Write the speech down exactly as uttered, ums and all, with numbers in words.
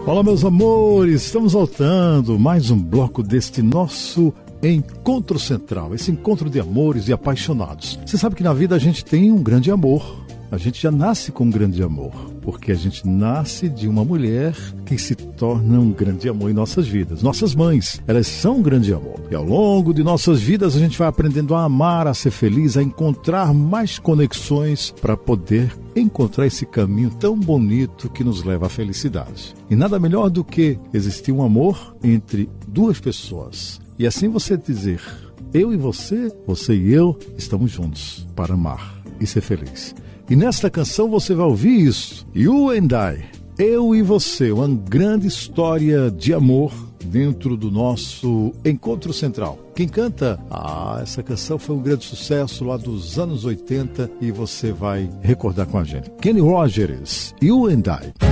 Olá, meus amores, estamos voltando, mais um bloco deste nosso Encontro Central, esse encontro de amores e apaixonados. Você sabe que na vida a gente tem um grande amor, a gente já nasce com um grande amor, porque a gente nasce de uma mulher que se torna um grande amor em nossas vidas. Nossas mães, elas são um grande amor. E ao longo de nossas vidas a gente vai aprendendo a amar, a ser feliz, a encontrar mais conexões para poder encontrar esse caminho tão bonito que nos leva à felicidade. E nada melhor do que existir um amor entre duas pessoas. E assim você dizer, eu e você, você e eu, estamos juntos para amar e ser feliz. E nesta canção você vai ouvir isso. You and I, eu e você, uma grande história de amor dentro do nosso Encontro Central. Quem canta? Ah, essa canção foi um grande sucesso lá dos anos oitenta e você vai recordar com a gente. Kenny Rogers, You and I.